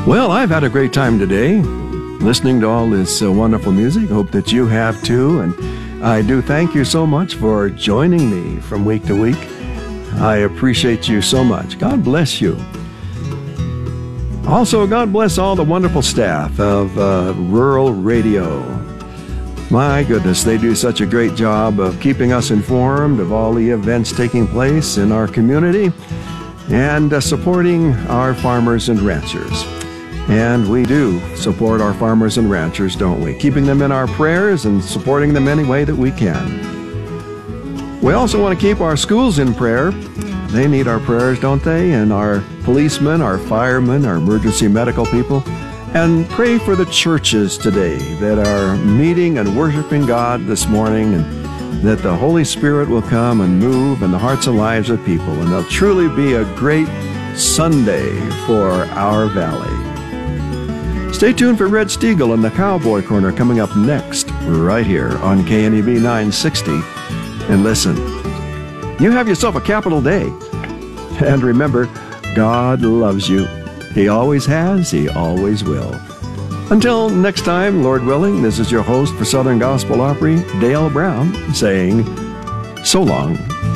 Well, I've had a great time today listening to all this wonderful music. Hope that you have too. And I do thank you so much for joining me from week to week. I appreciate you so much. God bless you. Also, God bless all the wonderful staff of Rural Radio. My goodness, they do such a great job of keeping us informed of all the events taking place in our community and supporting our farmers and ranchers. And we do support our farmers and ranchers, don't we? Keeping them in our prayers and supporting them any way that we can. We also want to keep our schools in prayer. They need our prayers, don't they? And our policemen, our firemen, our emergency medical people. And pray for the churches today that are meeting and worshiping God this morning, and that the Holy Spirit will come and move in the hearts and lives of people, and it'll truly be a great Sunday for our valley. Stay tuned for Red Stiegel and the Cowboy Corner coming up next, right here on KNEB 960. And listen, you have yourself a capital day. And remember, God loves you. He always has, He always will. Until next time, Lord willing, this is your host for Southern Gospel Opry, Dale Brown, saying so long.